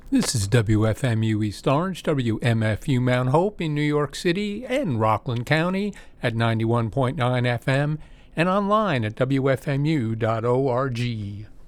This is WFMU East Orange, WMFU Mount Hope in New York City and Rockland County at 91.9 FM and online at WFMU.org.